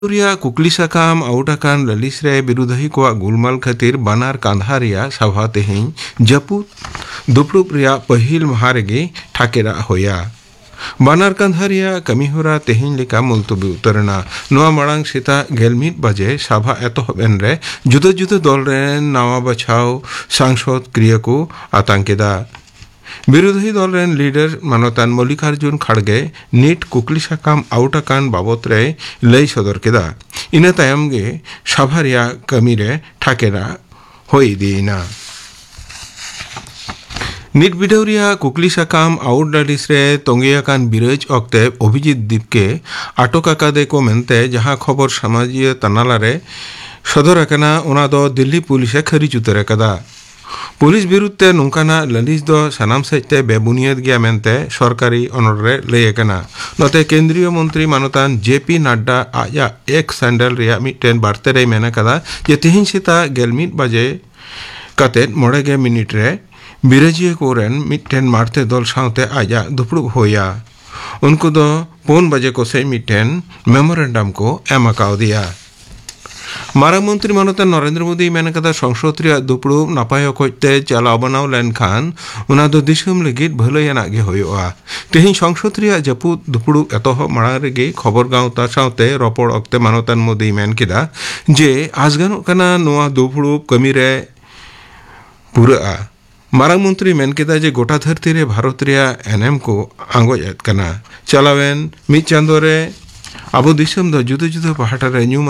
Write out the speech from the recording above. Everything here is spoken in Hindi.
ᱨᱮᱭᱟᱜ ᱠᱩᱠᱞᱤ ᱥᱟᱠᱟᱢ ᱟᱣᱩᱴ ᱟᱠᱟᱱ ᱞᱟᱹᱞᱤᱥ ᱨᱮ ᱵᱤᱨᱩᱫᱷᱤ ᱠᱚᱣᱟᱜ ᱜᱩᱞᱢᱟᱞ ᱠᱷᱟᱹᱛᱤᱨ ᱵᱟᱱᱟᱨ ᱠᱟᱸᱫᱷᱟ ᱨᱮᱭᱟᱜ ᱥᱚᱵᱷᱟ ᱛᱮᱦᱮᱧ ᱡᱟᱹᱯᱩᱫ ᱫᱩᱯᱲᱩᱵ ᱨᱮᱭᱟᱜ ᱯᱟᱹᱦᱤᱞ ᱢᱟᱦᱟ ᱨᱮᱜᱮ ᱴᱷᱟᱠᱮᱨᱟᱜ ᱦᱩᱭᱟ। ᱵᱟᱱᱟᱨ ᱠᱟᱸᱫᱷᱟ ᱨᱮᱭᱟᱜ ᱠᱟᱹᱢᱤᱦᱚᱨᱟ ᱛᱮᱦᱮᱧ ᱞᱮᱠᱟ ᱢᱩᱞᱛᱚᱵᱤ ᱩᱛᱟᱹᱨᱮᱱᱟ। ᱱᱚᱣᱟ ᱢᱟᱲᱟᱝ ᱥᱮᱛᱟᱜ 11 ᱵᱟᱡᱮ ᱥᱚᱵᱷᱟ ᱮᱛᱚᱦᱚᱵ ᱮᱱᱨᱮ ᱡᱩᱫᱟᱹ ᱡᱩᱫᱟᱹ ᱫᱚᱞ ᱨᱮᱱ ᱱᱟᱣᱟ ᱵᱟᱪᱷᱟᱣ ᱥᱟᱝᱥᱚᱫ ᱠᱨᱤᱭᱟ ᱠᱚ ᱟᱛᱟᱝ ᱠᱮᱫᱟ। বিরোধী দলের লিডার মানতান মল্লিকার্জুন খাড়গে নিট কুকলি সাকাম আউট আকান বাবদ রে লই সদর কেদা ইনা তায়ম গে সভা রিয়া কামি রে ঠাকেরা হই দিনা নিট বিডাও রিয়া কুকলি সাকাম আউট লালিস রে তঙ্গিয়াকান বিরোজ অক্তে অভিজিৎ দীপকে আটক আকাদে কো মেনতে যাহা খবর সমাজীয় তানালারে সদর আকানা ওনা দো দিল্লি পুলিশে খারি উতার কাদা पुलिस विरुद्ध नौकाना ललिस दो सनाम सहित बेबुनियाद गया मेनते सरकारी अनरे लेना नते केंद्रीय मंत्री मानतान जेपी नड्डा आया एक सैंडल रिया मिटेन बार्ते रे मेना कदा जे तिहिन सेता 11 बजे कते 9 मिनिट रे बिराजिया कोरेन मिटेन मारते दल साउते आया दुपड़ुब होया उनको दो 5 बजे को से मिटेन मेमोरेंडम को एमाकाव दिया। मारांग मंत्री मानता नरेंद्र मोदी मेन कदा संसद रे दुपड़ुब नापाय कोइते चालाव बनाव लेनखान उना दो दिसम लगित भलायाना गे होयोआ। तेहिं संसद रे जपुद दुपड़ुब एतोहब मारांग रेगे खबर गावता सावते रपड़ अक्ते मानतान मोदी मेन केदा जे आजगानो कना नोआ दुपड़ुब कमी रे पुराआ। मारांग मंत्री मेन केदा जे गोटा धरती रे भारत रे एनएम को आंगोज कना चलावेन मिद चांदो रे आबो दिसम दो जुदा जुदा पहाटा रे